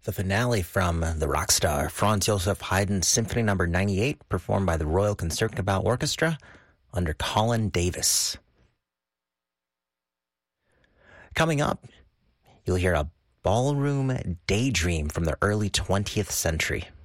The finale from the rock star Franz Joseph Haydn Symphony No. 98, performed by the Royal Concertgebouw Orchestra under Colin Davis. Coming up, you'll hear a ballroom daydream from the early 20th century.